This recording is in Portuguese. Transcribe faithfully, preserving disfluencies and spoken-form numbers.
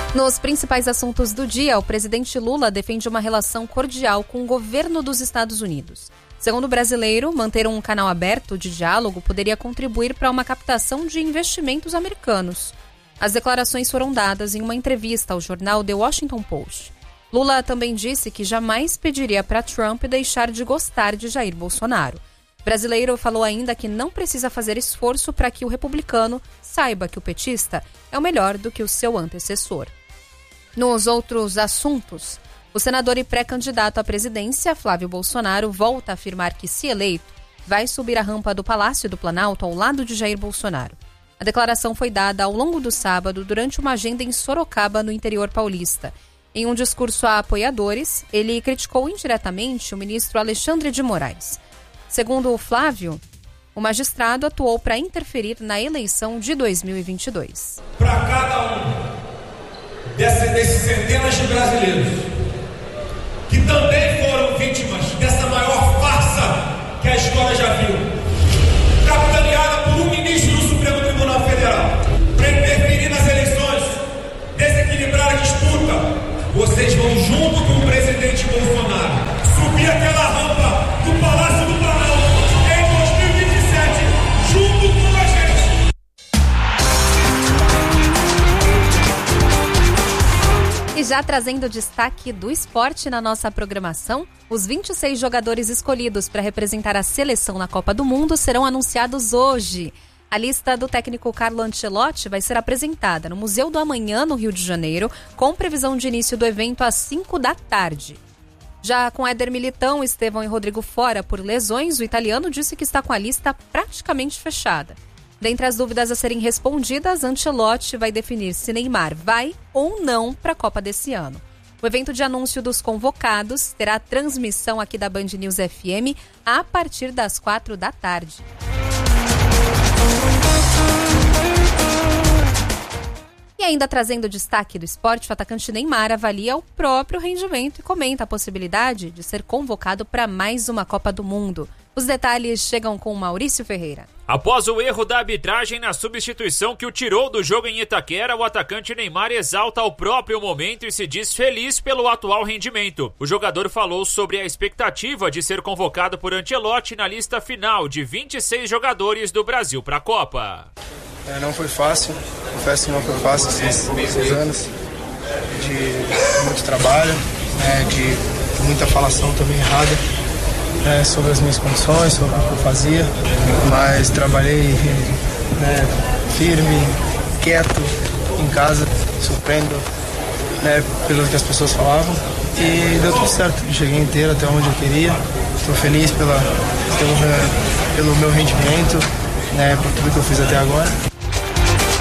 Nos principais assuntos do dia, o presidente Lula defende uma relação cordial com o governo dos Estados Unidos. Segundo o brasileiro, manter um canal aberto de diálogo poderia contribuir para uma captação de investimentos americanos. As declarações foram dadas em uma entrevista ao jornal The Washington Post. Lula também disse que jamais pediria para Trump deixar de gostar de Jair Bolsonaro. O brasileiro falou ainda que não precisa fazer esforço para que o republicano saiba que o petista é o melhor do que o seu antecessor. Nos outros assuntos, o senador e pré-candidato à presidência, Flávio Bolsonaro, volta a afirmar que, se eleito, vai subir a rampa do Palácio do Planalto ao lado de Jair Bolsonaro. A declaração foi dada ao longo do sábado durante uma agenda em Sorocaba, no interior paulista. Em um discurso a apoiadores, ele criticou indiretamente o ministro Alexandre de Moraes. Segundo o Flávio, o magistrado atuou para interferir na eleição de dois mil e vinte e dois. Para cada um Desse, desses centenas de brasileiros que também foram vítimas dessa maior farsa que a história já viu, capitaneada por um ministro do Supremo Tribunal Federal, para interferir nas eleições, desequilibrar a disputa, vocês vão junto com o presidente Bolsonaro subir aquela rampa do Palácio do Planalto em dois mil e vinte e sete, junto com a gente. E já trazendo destaque do esporte na nossa programação, os vinte e seis jogadores escolhidos para representar a seleção na Copa do Mundo serão anunciados hoje. A lista do técnico Carlo Ancelotti vai ser apresentada no Museu do Amanhã, no Rio de Janeiro, com previsão de início do evento às cinco da tarde. Já com Éder Militão, Estevão e Rodrigo fora por lesões, o italiano disse que está com a lista praticamente fechada. Dentre as dúvidas a serem respondidas, Ancelotti vai definir se Neymar vai ou não para a Copa desse ano. O evento de anúncio dos convocados terá transmissão aqui da Band News F M a partir das quatro da tarde. E ainda trazendo destaque do esporte, o atacante Neymar avalia o próprio rendimento e comenta a possibilidade de ser convocado para mais uma Copa do Mundo. Os detalhes chegam com Maurício Ferreira. Após o erro da arbitragem na substituição que o tirou do jogo em Itaquera, o atacante Neymar exalta o próprio momento e se diz feliz pelo atual rendimento. O jogador falou sobre a expectativa de ser convocado por Ancelotti na lista final de vinte e seis jogadores do Brasil para a Copa. É, não foi fácil, confesso que não foi fácil esses, esses anos de muito trabalho, né, de muita falação também errada. É, sobre as minhas condições, sobre o que eu fazia, mas trabalhei, né, firme, quieto, em casa, surpreendo, né, pelo que as pessoas falavam, e deu tudo certo. Cheguei inteiro até onde eu queria, estou feliz pela, pelo, pelo meu rendimento, né, por tudo que eu fiz até agora.